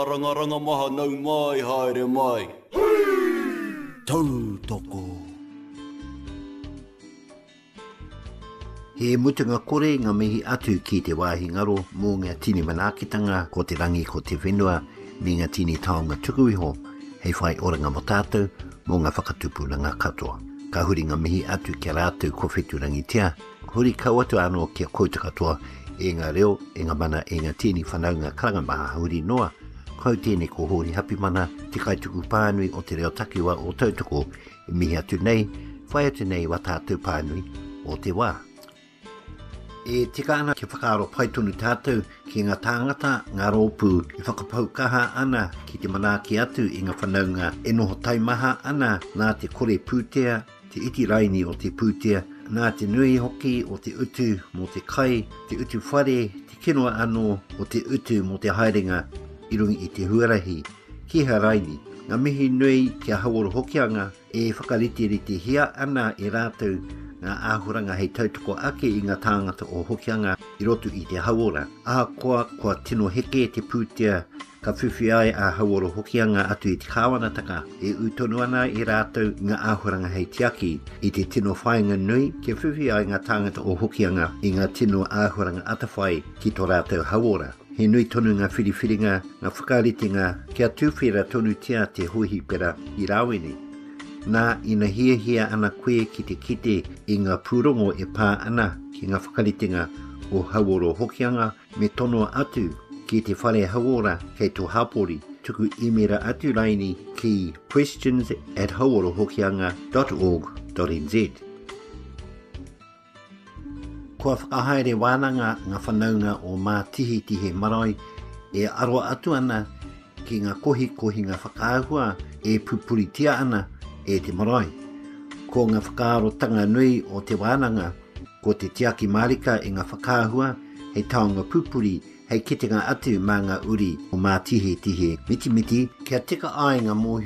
Ranga maha nau mai haere mai. Tau toko. He mutunga kore ngā mihi atu ki te wāhi ngaro mō ngā tini manakitanga ko te rangi ko te whenua me ngā tini taonga tukuiho hei whai oranga mo tātou mō ngā whakatupu na ngā katoa. Ka huri ngā mihi atu kia rātou ko whetu rangi tia, huri kau atu anō kia koutu katoa e ngā reo, e ngā mana, e ngā tini whanaunga karangamaha huri noa, kau tēne ko hori hapi mana, te kaituku pānui o te reo takiwa o tautoko, e mihi atu nei, whai atu nei wa tātou pānui o te wā. E tika ana ki whakaaro paitonu tātou ki ngā tāngata, ngā rōpū, i whakapaukaha ana ki te manaki atu i ngā whanaunga e noho taimaha ana nā te kore pūtea, te iti raini o te pūtea, nā te nui hoki o te utu mō te kai, te utu whare, te kinoa anō o te utu mō te haerenga i rungi i te huarahi. Ki ha raini, ngā mihi nui kia haworo hokianga e whakariti hia ana e rātou ngā āhuranga hei tautoko ake i ngā tāngata o hokianga i rotu i te hawora. Kua tino heke te pūtea ka whiwhi ai a haworo hokianga atu i te kāwanataka e utonu ana i rātou ngā āhuranga hei tiaki i te tino whainga nui kia whiwhi ai ngā tāngata o hokianga i ngā tino āhuranga atawhai ki tō rātou hawora. He nui tonu ngā whiriwhiringa, ngā whakaritinga kia tūwhera tonu tia te huhi pera i rāwene. Nā ina hia ana koe ki te kite i ngā pūrongo e pā ana ki ngā whakaritinga o haworo hokianga me tono atu ki te whare hawora kei tō hapori tuku imera atu raini ki questions@haworohokianga.org.nz. Kua whakahaere wānanga ngā whanaunga o mā tihi marae e aroa atu ana ki ngā kohi ngā whakaahua e pupuritia ana e te marae. Ko ngā whakaaro tanga nui o te wānanga, ko te tiaki marika e ngā whakaahua, hei taonga pupuri, hei kitenga atu mā ngā uri o mā tihi, miti, kia tika ai ngā mōhi